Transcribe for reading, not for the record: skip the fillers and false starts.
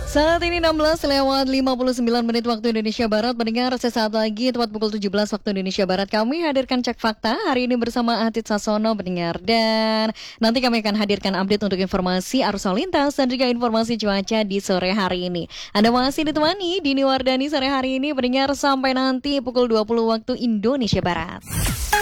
Saat ini 16:59 waktu Indonesia Barat. Mendengar sesaat lagi tepat pukul 17 waktu Indonesia Barat, kami hadirkan Cek Fakta hari ini bersama Atit Sasono pendengar. Dan nanti kami akan hadirkan update untuk informasi arus lalu lintas dan juga informasi cuaca di sore hari ini. Anda masih ditemani Dini Wardani sore hari ini pendengar sampai nanti pukul 20 waktu Indonesia Barat.